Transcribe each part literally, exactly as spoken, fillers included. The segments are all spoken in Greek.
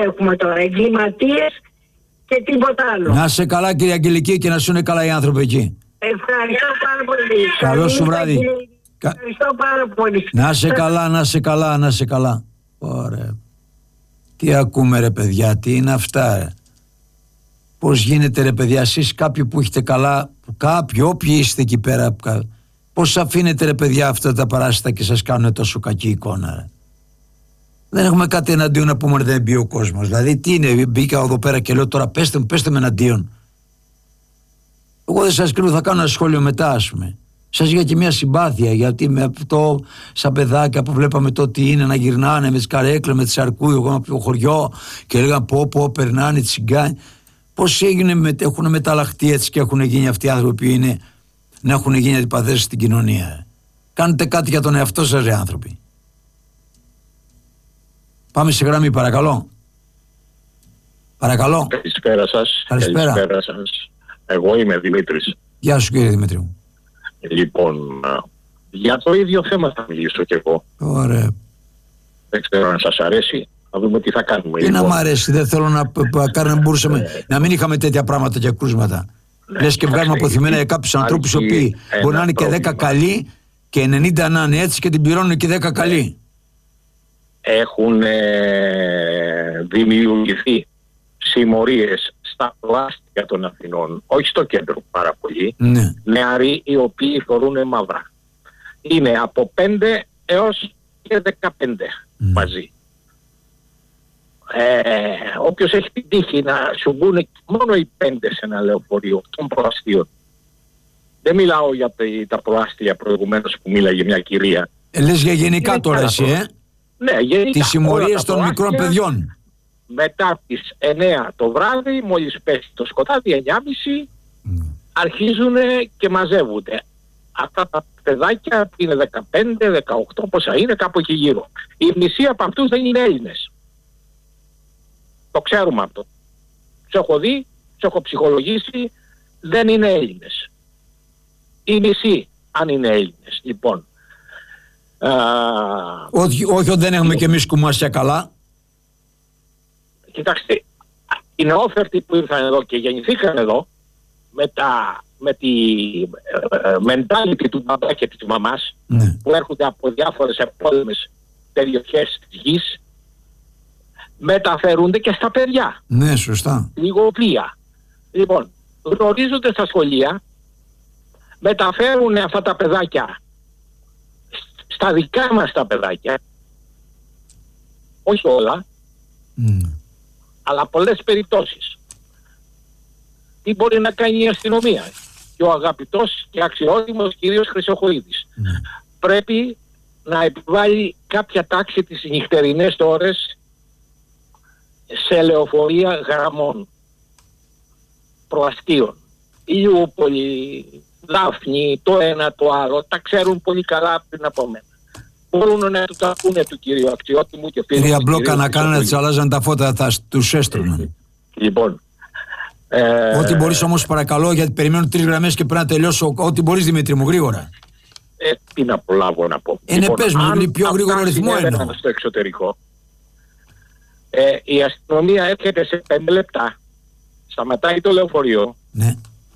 έχουμε τώρα, εγκληματίες και τίποτα άλλο. Να σε καλά κύριε Αγγελική και να σου είναι καλά οι άνθρωποι εκεί. Ευχαριστώ πάρα πολύ. Καλό σου βράδυ. Ευχαριστώ πάρα πολύ. Να σε καλά, να σε καλά, να σε καλά. Ωραία. Τι ακούμε ρε παιδιά, τι είναι αυτά ρε. Πώς γίνεται ρε παιδιά, εσείς κάποιοι που έχετε καλά, κάποιοι όποιοι είστε εκεί πέρα, πώς αφήνετε ρε παιδιά αυτά τα παράσιτα και σας κάνουν τόσο κακή εικόνα ρε. Δεν έχουμε κάτι εναντίον να πούμε ότι δεν μπει ο κόσμος. Δηλαδή τι είναι, μπήκα εδώ πέρα και λέω τώρα πέστε μου, πέστε με εναντίον. Εγώ δεν σας κρύβω, θα κάνω ένα σχόλιο μετά ας πούμε. Σας είχα και μια συμπάθεια γιατί με αυτό σαν παιδάκια που βλέπαμε το τι είναι να γυρνάνε με τις καρέκλες, με τις αρκούι, εγώ από το χωριό και έλεγαν πω πω περνάνε τις τσιγκάνοι. Πώς έγινε, έχουν μεταλλαχτεί έτσι και έχουν γίνει αυτοί οι άνθρωποι που είναι να έχουν γίνει αντιπαθές στην κοινωνία. Κάντε κάτι για τον εαυτό σας ρε άνθρωποι. Πάμε σε γραμμή παρακαλώ. Παρακαλώ. Καλησπέρα σας. Καλησπέρα. Καλησπέρα σας. Εγώ είμαι Δημήτρης. Γεια σου κύριε Δημήτρη μου. Λοιπόν, για το ίδιο θέμα θα μιλήσω κι εγώ. Ωραία. Δεν ξέρω αν σας αρέσει. Να δούμε τι θα κάνουμε. Τι λοιπόν. να μ' αρέσει, δεν θέλω να κάνω, να μπορούσαμε Ε, να μην είχαμε τέτοια πράγματα και κρούσματα. Ναι, Λες και βγάζουμε αποθυμένα για κάποιους ανθρώπους οι οποίοι μπορεί να είναι και δέκα καλοί και ενενήντα να είναι έτσι και την πληρώνουν και δέκα καλοί. Έχουν ε, δημιουργηθεί συμμορίες στα προάστια των Αθηνών, όχι στο κέντρο πάρα πολύ, Ναι. νεαροί οι οποίοι φορούν μαύρα. Είναι από πέντε έως και δεκαπέντε Mm. μαζί. Ε, όποιος έχει την τύχη να σου μπουν μόνο οι πέντε σε ένα λεωφορείο των προαστίων. Δεν μιλάω για τα προάστια προηγουμένως που μίλαγε μια κυρία. Ε, λες για γενικά Είναι τώρα εσύ, ε? Ναι, γενικά. Τις συμμορίες των προάστια, μικρών παιδιών. μετά τις εννιά το βράδυ, μόλις πέσει το σκοτάδι, εννιά και μισή, Mm. αρχίζουν και μαζεύονται. Αυτά τα παιδάκια είναι δεκαπέντε, δεκαοκτώ, πόσα είναι, κάπου εκεί γύρω. Η μισή από αυτούς δεν είναι Έλληνες. Το ξέρουμε αυτό. Τους έχω δει, τους έχω ψυχολογήσει, δεν είναι Έλληνες. Η μισή, αν είναι Έλληνες. Λοιπόν. Α, Όχι, όχι, δεν έχουμε κι εμείς κουμάσια καλά. Κοιτάξτε, οι νεόφερτοι που ήρθαν εδώ και γεννηθήκαν εδώ, με, τα, με τη ε, mentality του μπαμπά και της μαμάς, Ναι. που έρχονται από διάφορες επόλεμες περιοχές της γης, μεταφέρονται και στα παιδιά. Ναι, σωστά. Λίγο βία. Λοιπόν, γνωρίζονται στα σχολεία, μεταφέρουν αυτά τα παιδάκια στα δικά μας τα παιδάκια, όχι όλα, Mm. αλλά πολλές περιπτώσεις. Τι μπορεί να κάνει η αστυνομία και ο αγαπητός και αξιότιμος κυρίος Χρυσοχοΐδης. Mm. Πρέπει να επιβάλλει κάποια τάξη τις νυχτερινές ώρες σε λεωφορεία γραμμών προαστίων. Ηλιούπολη, Δάφνη, το ένα το άλλο, τα ξέρουν πολύ καλά πριν από μένα. Μπορούν να του τα πούνε του κυρίου αξιότιμου και φίλου. Κυρία Μπλόκα να κάνουν να τις αλλάζαν τα φώτα, θα τους έστρωναν. Λοιπόν. Ε, Ό,τι μπορείς όμως παρακαλώ, γιατί περιμένουν τρεις γραμμές και πρέπει να τελειώσω. Ό,τι μπορείς Δημήτρη μου, γρήγορα. Ε, τι να προλάβω να πω. Ε, ναι, πες μου, αν πιο γρήγορο αυτά ρυθμό συνέβαιναν εννοώ. στο εξωτερικό, ε, η αστυνομία έρχεται σε πέντε λεπτά, σταματάει το λεωφορείο, Ναι.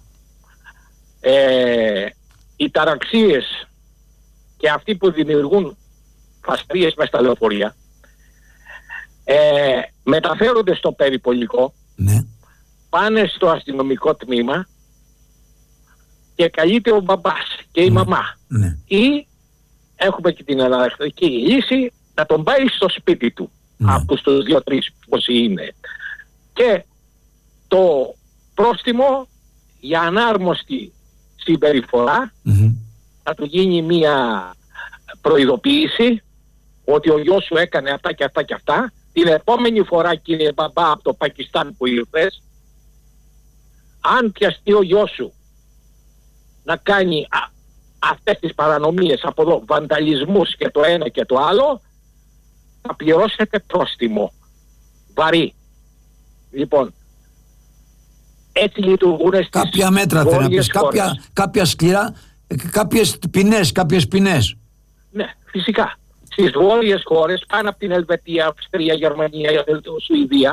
ε, οι ταραξίες και αυτοί που δημιουργούν φασαρίες μες στα λεωφορεία ε, μεταφέρονται στο περιπολικό, Ναι. πάνε στο αστυνομικό τμήμα και καλείται ο μπαμπάς και η Ναι. μαμά. Ναι. Ή έχουμε και την εναλλακτική λύση να τον πάει στο σπίτι του, Ναι. από στους δύο-τρεις πόσοι είναι. Και το πρόστιμο για ανάρμοστη συμπεριφορά Mm-hmm. να του γίνει μια προειδοποίηση ότι ο γιος σου έκανε αυτά και αυτά και αυτά. Την επόμενη φορά, κύριε μπαμπά, από το Πακιστάν που ήρθες, αν πιαστεί ο γιος σου να κάνει α, αυτές τις παρανομίες από εδώ, βανταλισμούς και το ένα και το άλλο, θα πληρώσετε πρόστιμο βαρύ. Λοιπόν, έτσι λειτουργούν στις Κάποια μέτρα θέλω να βόρειες πεις, χώρες. κάποια, κάποια σκληρά, ε, κάποιες ποινές, κάποιες ποινές. Ναι, φυσικά. Στις βόρειες χώρες, πάνω από την Ελβετία, Αυστρία, Γερμανία, Σουηδία,